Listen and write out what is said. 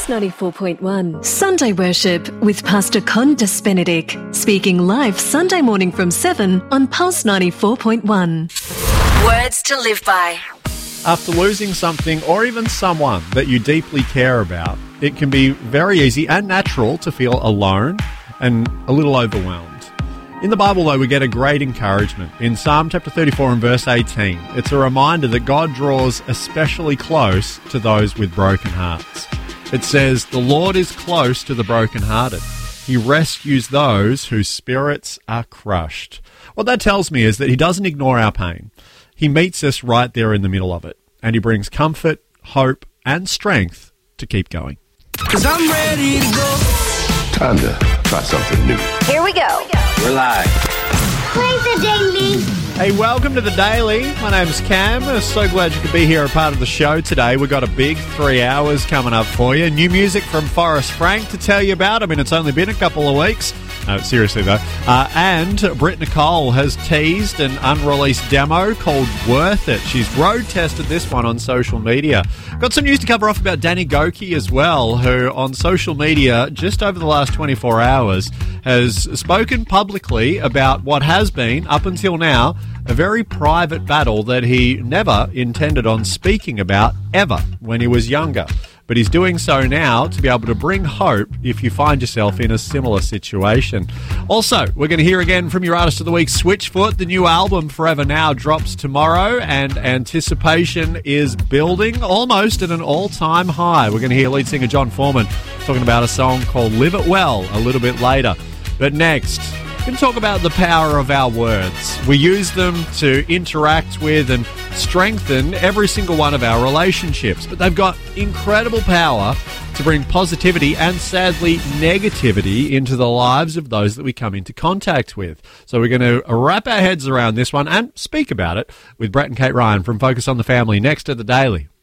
Pulse 94.1 Sunday Worship with Pastor Condas Benedict, speaking live Sunday morning from 7 on Pulse 94.1. Words to live by. After losing something or even someone that you deeply care about, it can be very easy and natural to feel alone and a little overwhelmed. In the Bible, though, we get a great encouragement. In Psalm chapter 34 and verse 18, it's a reminder that God draws especially close to those with broken hearts. It says, "The Lord is close to the brokenhearted. He rescues those whose spirits are crushed." What that tells me is that he doesn't ignore our pain. He meets us right there in the middle of it, and he brings comfort, hope, and strength to keep going. 'Cause I'm ready to go. Time to try something new. Here we go. We're live. Play the daily. Hey, welcome to The Daily. My name's Cam. I'm so glad you could be here a part of the show today. We've got a big 3 hours coming up for you. New music from Forrest Frank to tell you about. I mean, it's only been a couple of weeks. No, seriously, though. And Britt Nicole has teased an unreleased demo called Worth It. She's road tested this one on social media. Got some news to cover off about Danny Goki as well, who on social media just over the last 24 hours has spoken publicly about what has been, up until now, a very private battle that he never intended on speaking about ever when he was younger. But he's doing so now to be able to bring hope if you find yourself in a similar situation. Also, we're going to hear again from your Artist of the Week, Switchfoot. The new album, Forever Now, drops tomorrow, and anticipation is building almost at an all-time high. We're going to hear lead singer John Foreman talking about a song called Live It Well a little bit later. But next, we can talk about the power of our words. We use them to interact with and strengthen every single one of our relationships, but they've got incredible power to bring positivity and, sadly, negativity into the lives of those that we come into contact with. So we're going to wrap our heads around this one and speak about it with Brett and Kate Ryan from Focus on the Family next to The Daily.